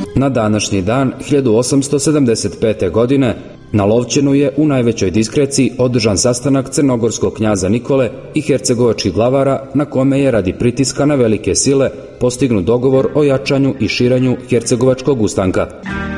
Na današnji dan 1875. godine na Lovćenu je u najvećoj diskreciji održan sastanak crnogorskog knjaza Nikole i hercegovačkih glavara na kome je radi pritiska na velike sile postignut dogovor o jačanju i širenju hercegovačkog ustanka.